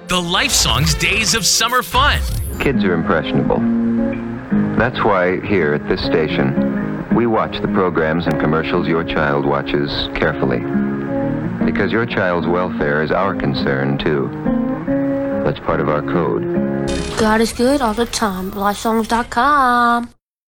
The Life Songs Days of Summer Fun. Kids are impressionable. That's why here at this station, we watch the programs and commercials your child watches carefully. Because your child's welfare is our concern, too. That's part of our code. God is good all the time. LifeSongs.com.